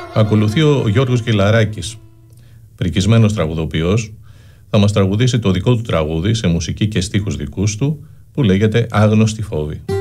Ακολουθεί ο Γιώργος Γελαράκης, πρικισμένος τραγουδοποιός. Θα μας τραγουδήσει το δικό του τραγούδι σε μουσική και στίχους δικούς του που λέγεται «Άγνωστη φόβη».